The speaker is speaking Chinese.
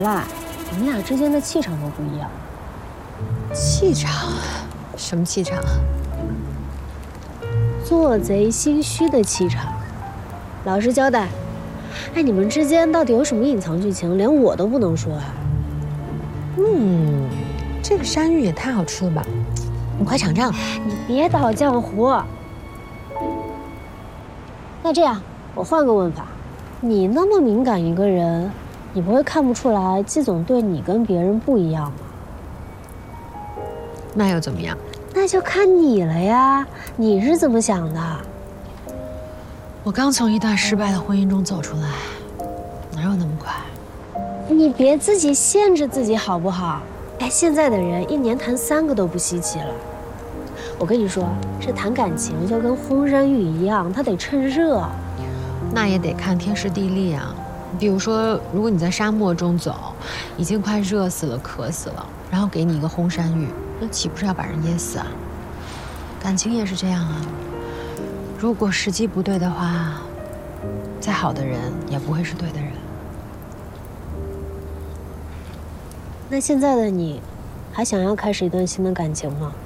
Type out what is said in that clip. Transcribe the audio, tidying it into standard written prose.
啦，你们俩之间的气场都不一样。 气场？什么气场？ 做贼心虚的气场。老实交代，哎，你们之间到底有什么隐藏剧情，连我都不能说啊？ 这个山芋也太好吃了吧！你快尝尝。 你别捣浆糊。那这样，我换个问法，你那么敏感一个人，你不会看不出来季总对你跟别人不一样吗？ 那又怎么样？ 那就看你了呀，你是怎么想的？ 我刚从一段失败的婚姻中走出来，哪有那么快？ 你别自己限制自己好不好？哎，现在的人1年谈3个都不稀奇了。我跟你说，这谈感情就跟烘山芋一样，它得趁热。 那也得看天时地利啊。比如说，如果你在沙漠中走，已经快热死了、渴死了，然后给你一个烘山芋，那岂不是要把人噎死啊？感情也是这样啊。如果时机不对的话，再好的人也不会是对的人。 那现在的你，还想要开始一段新的感情吗？